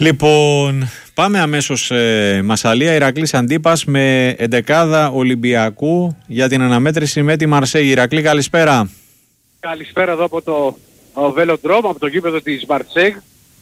Λοιπόν, πάμε αμέσως Μασσαλία, Ηρακλής Αντίπας με εντεκάδα Ολυμπιακού για την αναμέτρηση με τη Μαρσέη. Ηρακλή, καλησπέρα. Καλησπέρα εδώ από το Βελοντρόμ, από το γήπεδο της Μαρσέη.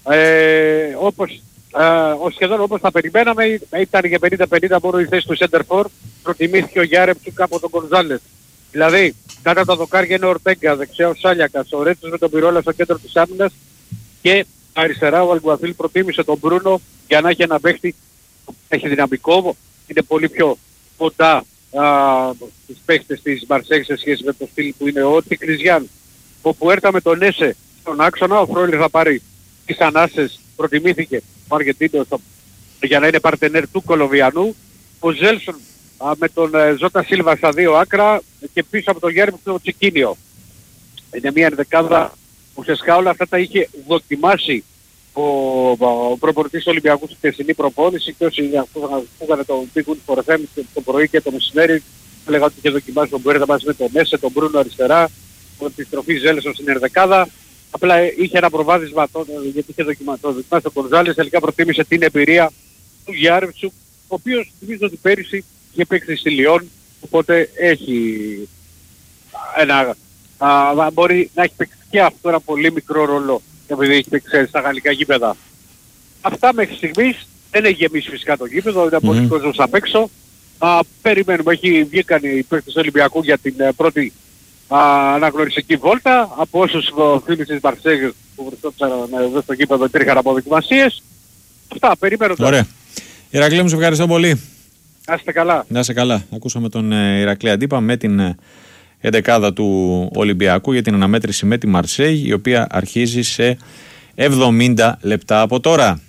Σχεδόν όπως τα περιμέναμε, ήταν για 50-50 μόνο η θέση του Σέντερφορ. Προτιμήθηκε ο Γιάρεμτσουκ από τον Γκονζάλες. Δηλαδή, κάτω από τα δοκάρια είναι ο Ορτέγκα, δεξιά ο Σάλιακας, ο Ρέτσος με τον Πυρόλα στο κέντρο της άμυνας και αριστερά ο Αλγκουαθίλ προτίμησε τον Μπρούνο για να έχει ένα παίχτη που έχει δυναμικό, είναι πολύ πιο κοντά στους παίχτες της Μαρσέη σε σχέση με το στυλ που είναι ο Τικριζιάν. Όπου έρθα με τον Έσε στον άξονα, ο Φρόιλερ θα πάρει τις ανάσες, προτιμήθηκε ο Αργεντίνος για να είναι παρτενέρ του Κολομβιανού, ο Ζέλσον με τον Ζώτα Σίλβα στα δύο άκρα και πίσω από τον Γιάρεμ το Τσικίνιο. Είναι μια ενδεκάδα που ουσιαστικά όλα αυτά τα είχε δοκιμάσει ο προπονητής του Ολυμπιακού στη χθεσινή προπόνηση και όσοι ακούγανε το Big Win for FM το πρωί και το μεσημέρι έλεγα ότι είχε δοκιμάσει τον Μπουέρτα μαζί με τον Μέσε, τον Μπρούνο αριστερά, την επιστροφή Ζέλσον στην ενδεκάδα. Απλά είχε ένα προβάδισμα γιατί είχε δοκιμάσει τον Γκονζάλες, τελικά προτίμησε την εμπειρία του Γιάρεμτσουκ, ο οποίος θυμίζω ότι πέρυσι είχε παίξει στη Λιόν, οπότε έχει μπορεί να έχει παίξει και αυτό ένα πολύ μικρό ρόλο επειδή έχει παίξει στα γαλλικά γήπεδα. Αυτά μέχρι στιγμής, δεν έχει γεμίσει φυσικά το γήπεδο, είναι πολύ κόσμος απ' έξω. Περιμένουμε, βγήκαν οι παίκτες του Ολυμπιακού για την πρώτη αναγνωριστική βόλτα. Από όσους φίλους της Μαρσέη που βρισκόντουσαν εδώ στο γήπεδο υπήρχαν αποδοκιμασίες. Αυτά, περιμένω τώρα. Ωραία. Ηρακλή, μου σε ευχαριστώ πολύ. Να είστε καλά. Να είστε καλά. Ακούσαμε τον Ηρακλή Αντίπα με την εντεκάδα του Ολυμπιακού για την αναμέτρηση με τη Μαρσέη, η οποία αρχίζει σε 70 λεπτά από τώρα.